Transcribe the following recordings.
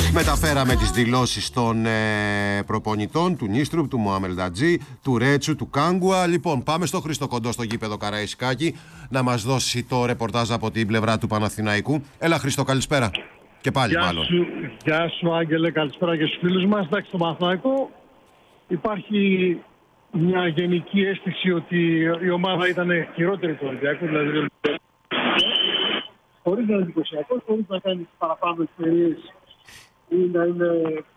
Μεταφέραμε τις δηλώσεις των προπονητών, του Νίστρουπ, του Μωαμελντατζή, του Ρέτσου, του Κάγκουα. Λοιπόν, πάμε στο Χρήστο Κοντό στο γήπεδο Καραϊσκάκη να μας δώσει το ρεπορτάζ από την πλευρά του Παναθηναϊκού. Έλα Χρήστο, καλησπέρα. Και πάλι μάλλον. Γεια σου Άγγελε, καλησπέρα και στους φίλους μας. Εντάξει, στο Παναθηναϊκό υπάρχει μια γενική αίσθηση ότι η ομάδα ήταν χειρότερη του Ολυμπιακού, δηλαδή χωρίς να είναι εντυπωσιακό, χωρίς να κάνει παραπάνω ευκαιρίες ή να είναι...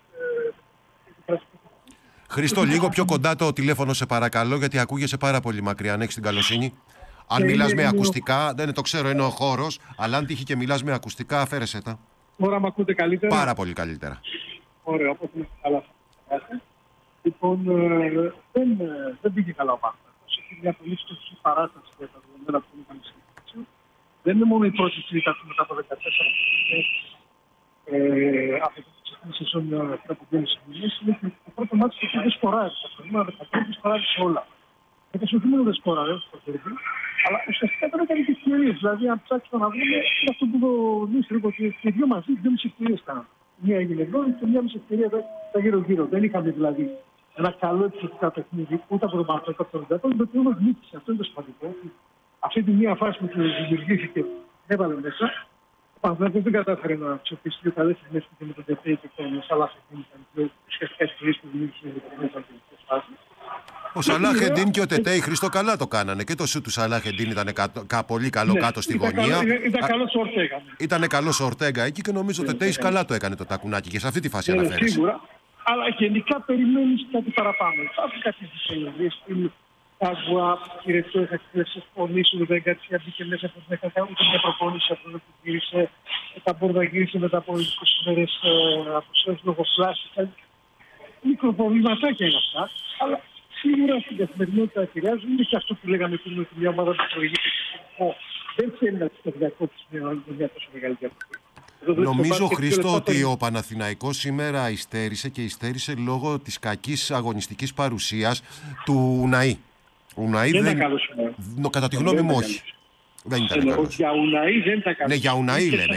Χρήστο, λίγο πιο κοντά το τηλέφωνο σε παρακαλώ, γιατί ακούγεσαι πάρα πολύ μακριά. Αν έχεις την καλοσύνη. Αν μιλάς με ακουστικά, δεν το ξέρω, είναι ο χώρος, αλλά αν τύχει και μιλάς με ακουστικά, αφαίρεσέ τα. Τώρα με ακούτε καλύτερα. Πάρα πολύ καλύτερα. Ωραία, όπως είναι καλά. Λοιπόν, δεν πήγε καλά ο Παναθηναϊκός. Έχει μια πολύ στοχή παράσταση για τα δεδομένα που είχαμε συζητήσει. Δεν είναι μόνο η πρώτη τρίτα του μετά από 14 από τη ξεκίνηση σεζόν από την Ελληνική. Είναι και το πρώτο μάτι που δεν σκοράζει. Το προηγούμενο 15 σκοράζει σε όλα. Γιατί όχι μόνο δεν σκοράζει στο κέρδη, αλλά ουσιαστικά δεν έκανε και ευκαιρίες. Δηλαδή, αν ψάξουμε να βρούμε, είναι αυτό που το Νίστρουπ, ότι και δύο μαζί, 2,5 ευκαιρίες κάναμε. Μία έγινε γκολ και 1,5 ευκαιρία τα γύρω-γύρω. Δεν είχαμε δηλαδή ένα καλό επιθετικά παιχνίδι ούτε από τον Παναθηναϊκό από τον Ολυμπιακό, το οποίο όμως νίκησε. Αυτό είναι το σημαντικό. Αυτή τη μία φάση που δημιουργήθηκε έβαλε μέσα. Ο Παναθηναϊκός δεν κατάφερε να αξιοποιήσει δύο καλές στιγμές και με τον Τεφέη και τον Σαλάχ Εντίν. Ήταν ουσιαστικά ευκαιρίες που δημιούργησαν οι τελευταίες φάσεις. Ο Σαλάχ Εντίν και ο Τετέι Χρήστο καλά το κάνανε. Και το σου του Σαλάχ Εντίν ήταν πολύ καλό κάτω στη γωνία. Ήταν καλός ο Ορτέγκα. Ήταν καλός ο Ορτέγκα εκεί και νομίζω ο Τετέι καλά το έκανε το τακουνάκι και σε αυτή τη φάση αναφέρεσαι. Σίγουρα. Αλλά γενικά περιμένεις κάτι παραπάνω. Υπάρχουν κάποιες δυσχερίες. Κάγκουα, Κυρετό, είχα ξεφωνήσει, ο Βέγκατσια μπήκε μέσα από την έκανε ούτε μια προπόνηση από το που γύρισε. Τα Μπόρδα γύρισε μετά από 20 μέρες αποσύρωση λόγω φλάσης. Μικροπροβληματάκια είναι αυτά. Αλλά σίγουρα στην καθημερινότητα επηρεάζουν. Είναι και αυτό που λέγαμε πριν ότι μια ομάδα που προηγείται. Δεν θέλει να τη διακόψει μια τόσο μεγάλη διαφορά. Νομίζω, Χρήστο, ότι ο Παναθηναϊκός σήμερα υστέρησε λόγω της κακής αγωνιστικής παρουσίας του Ουναή. Δεν ήταν καλός. Κατά τη γνώμη μου, όχι. Δεν ήταν καλός. Για Ουναή δεν ήταν καλός. Ναι, για Ουναή λέμε.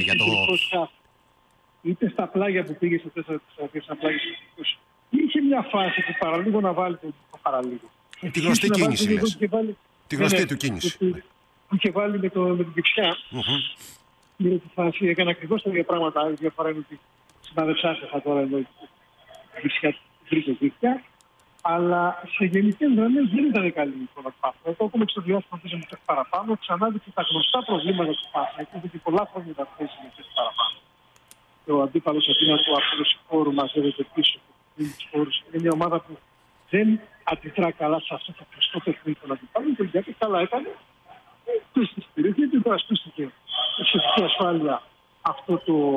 Είτε στα πλάγια που πήγε σε 4-4, στα πλάγια στους 20. Είχε μια φάση που παραλίγο να βάλει το παραλίγο. Τη γνωστή κίνηση, λες. Τη γνωστή του κίνηση. Που είχε βάλει με την δεξιά. Πήρε τη φάση, έκανε ακριβώς τα ίδια πράγματα. Η διαφορά είναι ότι συναδεψάσαι τώρα εδώ βρήκε δίκτυα. Αλλά σε γενικές γραμμές δεν ήταν καλή η εικόνα του Παναθηναϊκού. Ακόμα και στο διάστημα που πήγαμε παραπάνω, ξανά δείχνει τα γνωστά προβλήματα του Παναθηναϊκού, γιατί πολλά χρόνια τα θέσει με θέση παραπάνω. Και ο αντίπαλος αντί να του αφαιρέσει χώρου, μαζεύεται πίσω από του. Είναι μια ομάδα που δεν αντιδρά καλά σε αυτό το κλειστό παιχνίδι των αντιπάλων. Το Ολυμπιακός καλά έκανε. Και στη περιοχή του υπερασπίστηκε η σχετική ασφάλεια αυτό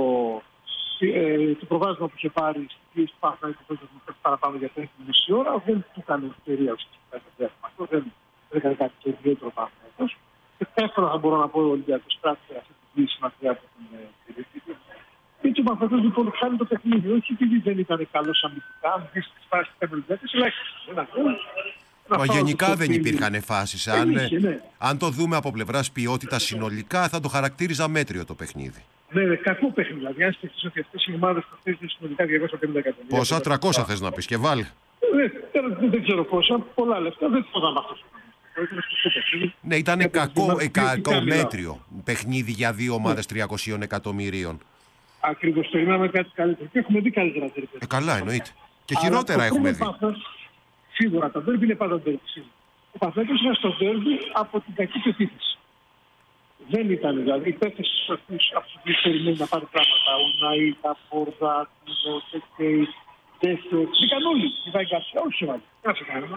το προβάδισμα που είχε πάρει στην πίεση του Παναθηναϊκού που είχε παραπάνω για 5,5 ώρα. Δεν του έκανε ευκαιρία ουσιαστικά στο διάστημα αυτό. Δεν έκανε κάτι το ιδιαίτερο Παναθηναϊκός. Και εύκολα θα μπορώ να πω ο Ολυμπιακός κράτησε αυτή την πίεση μακριά από την περιοχή του. Έτσι ο Παναθηναϊκός λοιπόν χάνει το παιχνίδι. Όχι επειδή δεν ήταν καλός αμυντικά, αν δεις τις φάσεις του Ολυμπιακού, Μα γενικά δεν υπήρχαν φάσεις. Αν το δούμε από πλευράς ποιότητας συνολικά, θα το χαρακτήριζα μέτριο το παιχνίδι. Ναι, κακό παιχνίδι. Δηλαδή, αν σκεφτείς ότι αυτές οι ομάδες θα θέσουν συνολικά 250 εκατομμύρια. Πόσα, 300 θες να πεις και βάλει. Δεν ξέρω πόσα, πολλά λεφτά, δεν το δάμε αυτό. Ναι, ήταν κακό μέτριο παιχνίδι για δύο ομάδες 300 εκατομμυρίων. Ακριβώς, περιμέναμε κάτι καλύτερο. Και έχουμε δει καλύτερα τέτοια. Καλά, εννοείται. Και χειρότερα έχουμε δει. Σίγουρα, τα ντέρμπι είναι πάντα ντέρμπι. Ο Παναθηναϊκός είναι στο ντέρμπι από την κακή πεποίθηση. Δεν ήταν δηλαδή. Οι παίκτες αυτούς που περιμένουν να πάρουν πράγματα. Ο Ναή, τα Φόρδα, ο Τεκέι, Τέσσερ. Μπήκαν όλοι. Η Βαϊγκαρσία, όχι σε βάλει. Κάτσε κανένα.